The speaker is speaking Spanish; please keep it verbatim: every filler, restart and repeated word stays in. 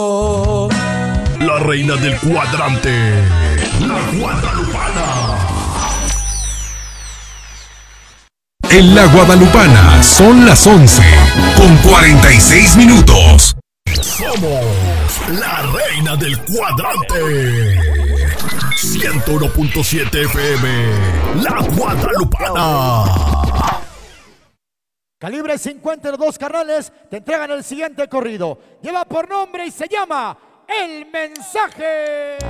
La reina del cuadrante, la Guadalupana. En la Guadalupana son las once con cuarenta y seis minutos. Somos la reina del cuadrante. ciento uno punto siete F M, la Guadalupana. Calibre cincuenta y dos carnales te entregan el siguiente corrido. Lleva por nombre y se llama El Mensaje.